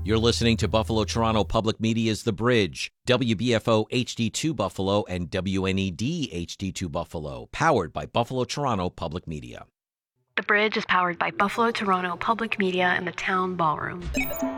You're listening to Buffalo Toronto Public Media's The Bridge, WBFO HD2 Buffalo and WNED HD2 Buffalo, powered by Buffalo Toronto Public Media. The Bridge is powered by Buffalo Toronto Public Media and the Town Ballroom.